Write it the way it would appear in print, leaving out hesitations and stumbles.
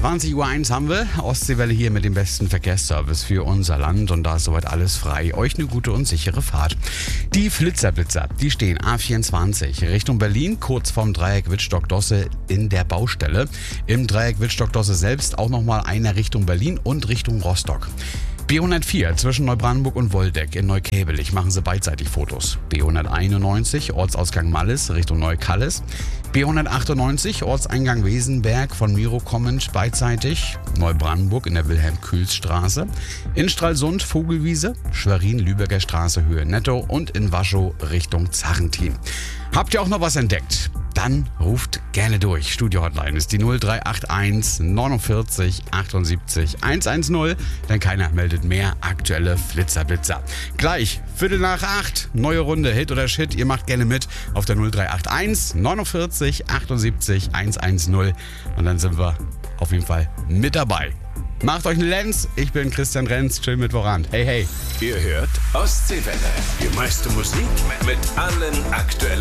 20:01 Uhr haben wir. Ostseewelle hier mit dem besten Verkehrsservice für unser Land. Und da ist soweit alles frei. Euch eine gute und sichere Fahrt. Die Flitzerblitzer, die stehen A24 Richtung Berlin, kurz vorm Dreieck Wittstock-Dosse in der Baustelle. Im Dreieck Wittstock-Dosse selbst auch nochmal einer Richtung Berlin und Richtung Rostock. B104 zwischen Neubrandenburg und Woldeck in Neukäbelich machen sie beidseitig Fotos. B191 Ortsausgang Mallis Richtung Neukallis. B198 Ortseingang Wesenberg von Miro kommend beidseitig. Neubrandenburg in der Wilhelm-Kühls-Straße. In Stralsund Vogelwiese, Schwerin Lübecker Straße Höhe Netto und in Waschow Richtung Zachentin. Habt ihr auch noch was entdeckt? Dann ruft gerne durch. Studio-Hotline ist die 0381 49 78 110, denn keiner meldet mehr aktuelle Flitzerblitzer. Gleich, 7:45, neue Runde, Hit oder Shit. Ihr macht gerne mit auf der 0381 49 78 110 und dann sind wir auf jeden Fall mit dabei. Macht euch eine Lenz, ich bin Christian Renz, chill mit voran. Hey, hey. Ihr hört Ostseewelle, die meiste Musik mit allen aktuellen